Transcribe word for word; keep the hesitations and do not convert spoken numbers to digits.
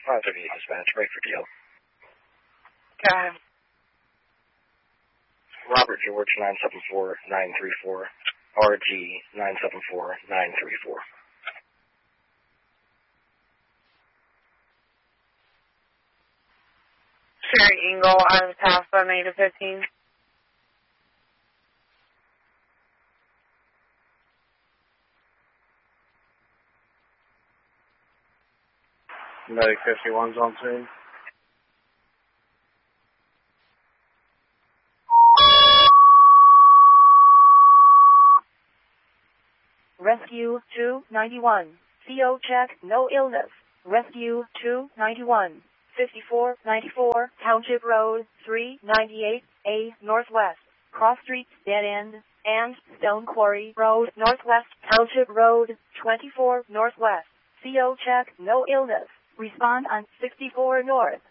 five thirty-eight dispatch, break for deal. Okay. Robert George nine seven four nine three four, R G nine seven four nine three four. Sherry Engel, I was passed by May to fifteen. Medic fifty-one's on scene. Rescue two ninety-one. C O check, no illness. Rescue two ninety-one. fifty-four ninety-four Township Road, three ninety-eight A Northwest. Cross Street, Dead End, and Stone Quarry Road, Northwest. Township Road, twenty-four Northwest. C O check, no illness. Respond on sixty-four North.